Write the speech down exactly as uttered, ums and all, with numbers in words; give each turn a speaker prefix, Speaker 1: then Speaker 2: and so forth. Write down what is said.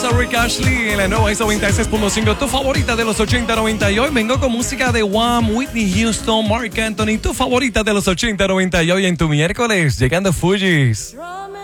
Speaker 1: Escuchamos a Rick Ashley en la nueva X noventa y seis punto cinco, tu favorita de los ochenta noventa. Y hoy vengo con música de Wham, Whitney Houston, Marc Anthony, tu favorita de los ochenta noventa. Y hoy en tu miércoles, llegando Fujis.